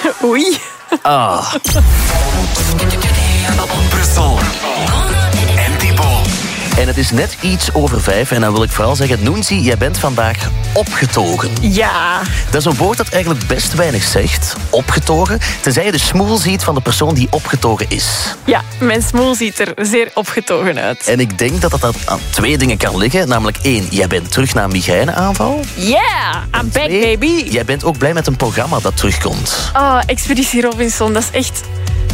Oei. Ah. Brussel. En Thibaut. En het is net iets over 5 en dan wil ik vooral zeggen, Noenzi, jij bent vandaag opgetogen. Ja. Dat is een woord dat eigenlijk best weinig zegt, opgetogen, tenzij je de smoel ziet van de persoon die opgetogen is. Ja, mijn smoel ziet er zeer opgetogen uit. En ik denk dat dat aan 2 dingen kan liggen. Namelijk 1, jij bent terug na een migraineaanval. Yeah, I'm back, 2, baby. jij bent ook blij met een programma dat terugkomt. Oh, Expeditie Robinson, dat is echt...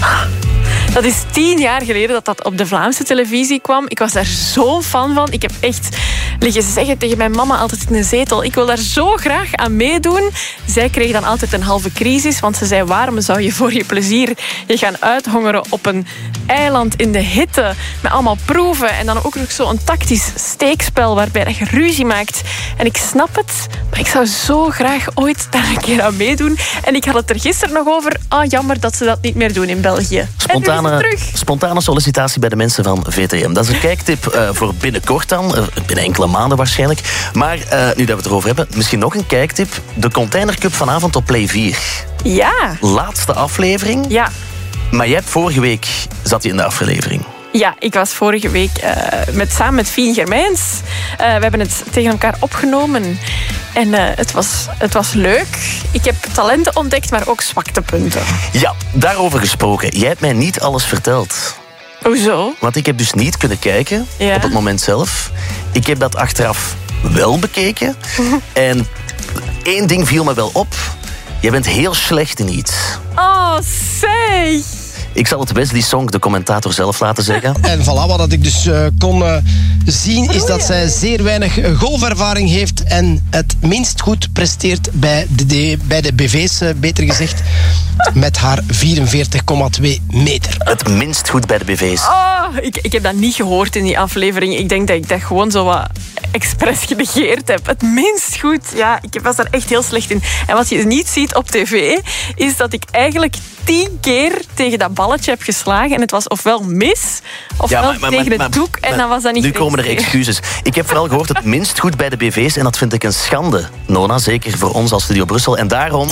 Dat is 10 jaar geleden dat op de Vlaamse televisie kwam. Ik was daar zo'n fan van. Ik heb echt liggen zeggen tegen mijn mama altijd in de zetel. Ik wil daar zo graag aan meedoen. Zij kreeg dan altijd een halve crisis. Want ze zei, waarom zou je voor je plezier je gaan uithongeren op een eiland in de hitte. Met allemaal proeven. En dan ook nog zo'n tactisch steekspel waarbij je ruzie maakt. En ik snap het. Maar ik zou zo graag ooit daar een keer aan meedoen. En ik had het er gisteren nog over. Ah, jammer dat ze dat niet meer doen in België. Spontane sollicitatie bij de mensen van VTM. Dat is een kijktip voor binnenkort dan. Binnen enkele maanden waarschijnlijk. Maar nu dat we het erover hebben, misschien nog een kijktip. De Container Cup vanavond op Play 4. Ja. Laatste aflevering. Ja. Maar jij hebt vorige week zat je in de aflevering. Ja, ik was vorige week samen met Fien Germijns. We hebben het tegen elkaar opgenomen. En het was leuk. Ik heb talenten ontdekt, maar ook zwaktepunten. Ja, daarover gesproken. Jij hebt mij niet alles verteld. Hoezo? Want ik heb dus niet kunnen kijken op het moment zelf. Ik heb dat achteraf wel bekeken. En 1 ding viel me wel op. Jij bent heel slecht in iets. Oh, zeg! Ik zal het Wesley Song, de commentator, zelf laten zeggen. En voilà, wat ik dus kon zien, is dat zij zeer weinig golfervaring heeft en het minst goed presteert bij de BV's, beter gezegd, met haar 44,2 meter. Het minst goed bij de BV's. Oh, ik heb dat niet gehoord in die aflevering. Ik denk dat ik dat gewoon zo wat expres genegeerd heb. Het minst goed. Ja, ik was daar echt heel slecht in. En wat je niet ziet op tv, is dat ik eigenlijk 10 keer tegen dat balletje heb geslagen. En het was ofwel mis, ofwel tegen het doek. En dan was dat niet. Nu komen er excuses. Ik heb vooral gehoord het minst goed bij de BV's. En dat vind ik een schande, Nona. Zeker voor ons als Studio Brussel. En daarom...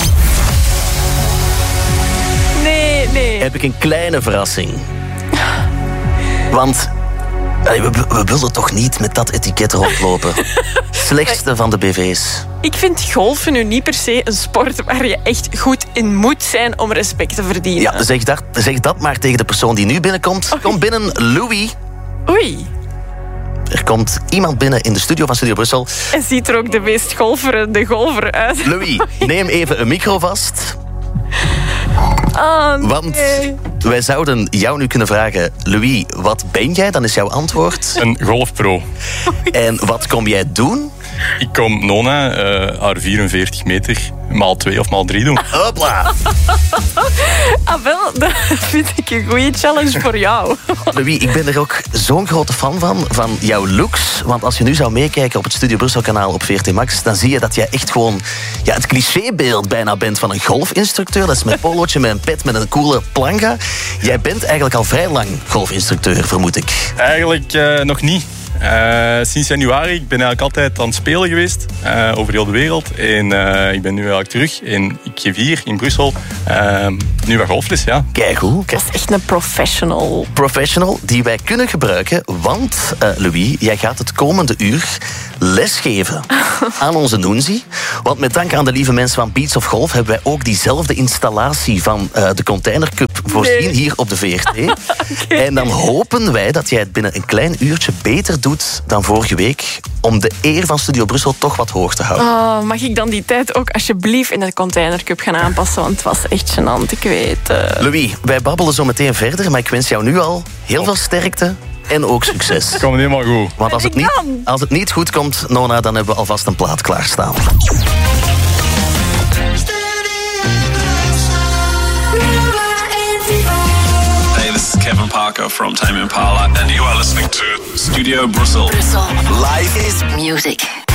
Nee. Heb ik een kleine verrassing. Want... We willen toch niet met dat etiket rondlopen. Slechtste van de BV's. Ik vind golfen nu niet per se een sport waar je echt goed in moet zijn om respect te verdienen. Ja, zeg dat maar tegen de persoon die nu binnenkomt. Oei. Kom binnen, Louis. Oei. Er komt iemand binnen in de studio van Studio Brussel. En ziet er ook de meest golferende golfer uit. Louis, neem even een micro vast. Oh, nee. Want wij zouden jou nu kunnen vragen... Louis, wat ben jij? Dan is jouw antwoord... Een golfpro. En wat kom jij doen? Ik kom Nona haar 44 meter maal 2 of maal 3 doen. Hopla! Ah, wel, dat vind ik een goede challenge voor jou. Louis, ik ben er ook zo'n grote fan van jouw looks. Want als je nu zou meekijken op het Studio Brussel kanaal op VRT Max, dan zie je dat jij echt gewoon het clichébeeld bijna bent van een golfinstructeur. Dat is met polootje, met een pet, met een coole planga. Jij bent eigenlijk al vrij lang golfinstructeur, vermoed ik. Eigenlijk nog niet. Sinds januari, ik ben eigenlijk altijd aan het spelen geweest over heel de wereld. En ik ben nu eigenlijk terug en ik geef hier in Brussel nu wat golfles, ja. Kijk hoe. Dat is echt een professional. Professional die wij kunnen gebruiken, want Louis, jij gaat het komende uur lesgeven aan onze Noenzi. Want met dank aan de lieve mensen van Beats of Golf hebben wij ook diezelfde installatie van de Container Cup voorzien hier op de VRT. Okay. En dan hopen wij dat jij het binnen een klein uurtje beter doet dan vorige week, om de eer van Studio Brussel toch wat hoog te houden. Oh, mag ik dan die tijd ook alsjeblieft in de Container Cup gaan aanpassen? Want het was echt gênant, ik weet. Louis, wij babbelen zo meteen verder, maar ik wens jou nu al heel veel sterkte en ook succes. Komt helemaal goed. Want als het niet goed komt, Nona, dan hebben we alvast een plaat klaarstaan. Hey, this is Kevin Parker from Tame Impala, and you are listening to Studio Brussel. Life is music.